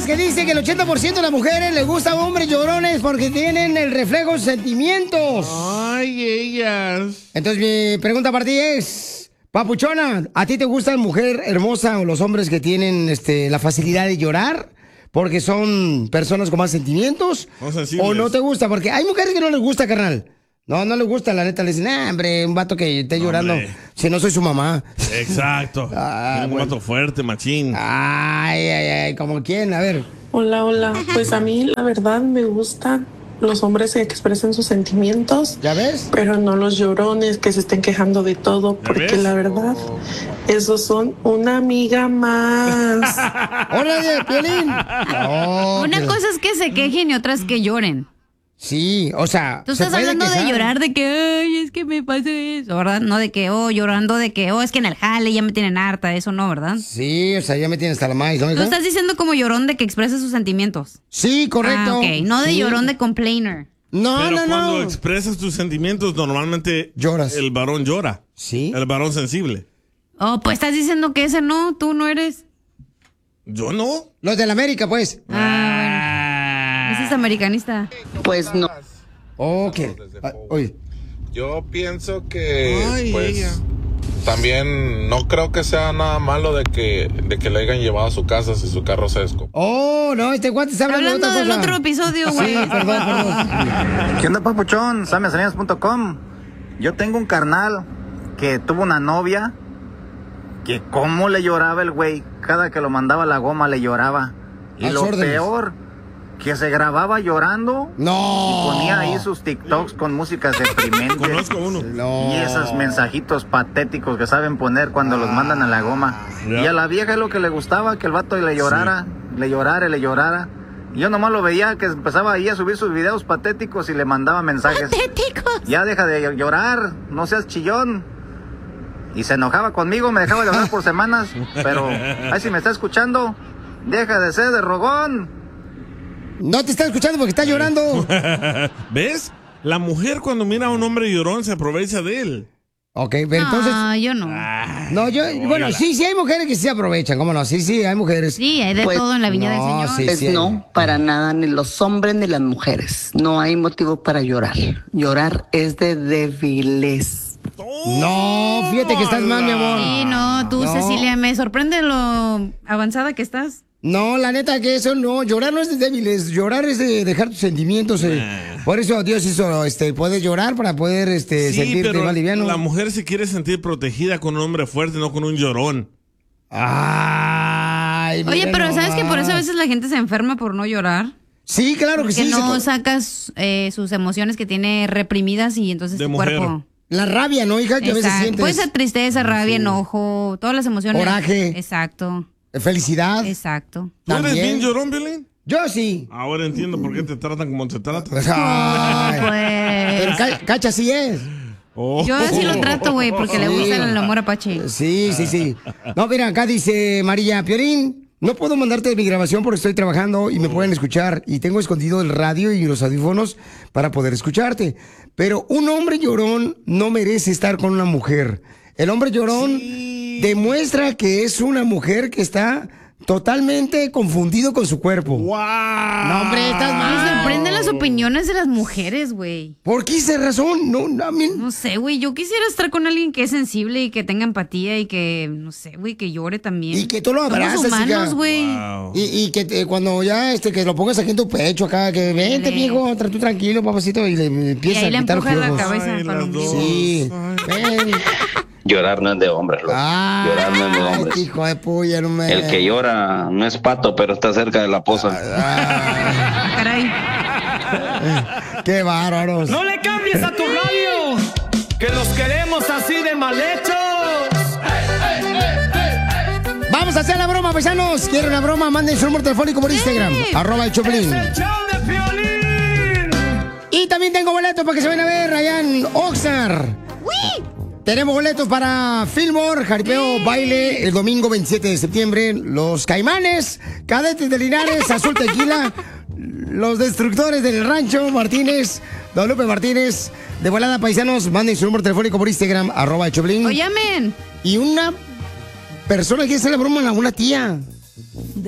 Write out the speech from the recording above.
creas que dice que el 80% de las mujeres les gustan hombres llorones porque tienen el reflejo de sentimientos? Ay, ellas. Entonces mi pregunta para ti es, papuchona, ¿a ti te gustan mujer hermosa o los hombres que tienen la facilidad de llorar? Porque son personas con más sentimientos. ¿O no te gusta? Porque hay mujeres que no les gusta, carnal. No les gusta, la neta. Le dicen, hombre, un vato que esté llorando. Si no soy su mamá. Exacto. Un vato fuerte, machín. Ay, ¿como quién? A ver. Hola. Pues a mí, la verdad, me gustan los hombres que expresen sus sentimientos. ¿Ya ves? Pero no los llorones que se estén quejando de todo. Porque la verdad, esos son una amiga más. ¡Hola, Piolín! Una cosa es que se quejen y otra es que lloren. Sí, o sea... Tú estás hablando de llorar, de que, ay, es que me pasa eso, ¿verdad? No de que, llorando de que, es que en el jale ya me tienen harta, eso no, ¿verdad? Sí, o sea, ya me tienes hasta la maíz, ¿no? Tú estás diciendo como llorón de que expresa sus sentimientos. Sí, correcto. Ok, no de llorón de complainer. No. Cuando expresas tus sentimientos, normalmente... Lloras. El varón llora. Sí. El varón sensible. Pues estás diciendo que ese no, tú no eres. ¿Yo no? Los de la América, pues. Bueno. Ese es americanista. Pues no. Ok. Oye. Yo pienso que, también no creo que sea nada malo de que le hayan llevado a su casa si su carro se escopó. No, este guante está hablando del otro episodio, güey. Sí, perdón. ¿Qué onda, papuchón? SamiaSalinas.com. Yo tengo un carnal que tuvo una novia que cómo le lloraba el güey. Cada que lo mandaba a la goma le lloraba. Y lo peor, que se grababa llorando. No. Y ponía ahí sus TikToks con músicas deprimentes. Conozco uno. No. Y esos mensajitos patéticos que saben poner cuando los mandan a la goma. Y a la vieja es lo que le gustaba, que el vato le llorara, le llorara. Y yo nomás lo veía que empezaba ahí a subir sus videos patéticos y le mandaba mensajes. ¡Patéticos! Ya deja de llorar, no seas chillón. Y se enojaba conmigo, me dejaba de hablar por semanas. Pero, ay, si me está escuchando, deja de ser de rogón. No te está escuchando porque está llorando. ¿Ves? La mujer cuando mira a un hombre llorón se aprovecha de él. Ok, pero entonces... No, yo no. No, bueno, sí hay mujeres que sí se aprovechan, ¿cómo no? Sí, hay mujeres. Sí, hay de todo en la viña del Señor. Sí, no, para nada, ni los hombres ni las mujeres. No hay motivo para llorar. Llorar es de débiles. No, fíjate que estás mal, mi amor. Sí, no, tú, Cecilia, me sorprende lo avanzada que estás. No, la neta que eso no, llorar no es de débiles, llorar es de dejar tus sentimientos. Por eso Dios hizo, puedes llorar para poder sentirte más liviano. La mujer se quiere sentir protegida con un hombre fuerte, no con un llorón. Ay, oye, pero ¿sabes que por eso a veces la gente se enferma por no llorar? Sí, claro que sí. Que no sacas sus emociones que tiene reprimidas y entonces tu cuerpo... La rabia, ¿no, hija? Que a veces sientes. Puede ser tristeza, rabia, enojo, todas las emociones. Coraje. Exacto. Felicidad. Exacto. ¿Tú eres bien llorón, Violín? Yo sí. Ahora entiendo por qué te tratan como te tratan. Ay, pues... Pero Cacha sí es. Yo así lo trato, güey, porque le gusta el amor apache. Sí. No, mira, acá dice María Piolín, no puedo mandarte mi grabación porque estoy trabajando y me pueden escuchar. Y tengo escondido el radio y los audífonos para poder escucharte. Pero un hombre llorón no merece estar con una mujer. El hombre llorón demuestra que es una mujer que está totalmente confundido con su cuerpo. ¡Wow! No, hombre, estás mal. Me sorprenden las opiniones de las mujeres, güey. ¿Por qué esa razón? No sé, güey. Yo quisiera estar con alguien que es sensible y que tenga empatía y que, no sé, güey, que llore también. Y que tú lo abrazas. Somos humanos, güey. Wow. Y que cuando ya que lo pongas aquí en tu pecho acá, que vente, viejo, tú tranquilo, papacito, y le empieza a quitar los le empuja la piojos. cabeza para los Sí. Ven. Llorar no es de hombres, loco. Llorar no es de hombres. Hijo de puya, no me... El que llora no es pato, pero está cerca de la poza. Caray. ¡Qué bárbaros! ¡No le cambies a tu radio! ¡Que los queremos así de mal hechos! Vamos a hacer la broma, paisanos. ¿Quieren una broma? Manden su número telefónico por Instagram. @el Choplin. ¡Es el show de Piolín! Y también tengo boletos para que se vayan a ver allá en Oxnard. ¡Uy! Tenemos boletos para Fillmore, Jaripeo, Baile, el domingo 27 de septiembre. Los Caimanes, Cadetes de Linares, Azul Tequila, Los Destructores del Rancho, Martínez, Don Lupe Martínez. De volada, paisanos, manden su número telefónico por Instagram, @el Choplin. O llamen. Y una persona que hace la broma a una tía.